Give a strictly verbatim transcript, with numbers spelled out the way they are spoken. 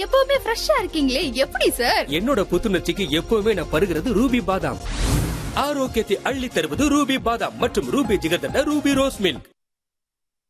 எப்பவுமே ஃப்ரெஷ்ஷா இருக்கீங்களே, எப்படி சார்? என்னோட புத்துணர்ச்சிக்கு எப்பவுமே நான் பருகிறது ரூபி பாதாம். ஆரோக்கியத்தை அள்ளி தருவது ரூபி பாதாம் மற்றும் Ruby jigarthanda Ruby rose milk.